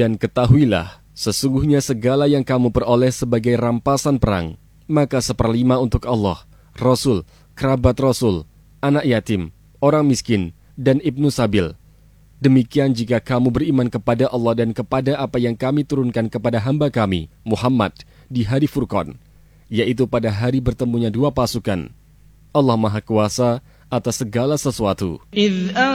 Dan ketahuilah, sesungguhnya segala yang kamu peroleh sebagai rampasan perang, maka 1/5 untuk Allah, Rasul, kerabat Rasul, anak yatim, orang miskin, dan ibnu sabil. Demikian jika kamu beriman kepada Allah dan kepada apa yang kami turunkan kepada hamba kami, Muhammad, di hari Furqan, yaitu pada hari bertemunya dua pasukan. Allah Maha Kuasa atas segala sesuatu.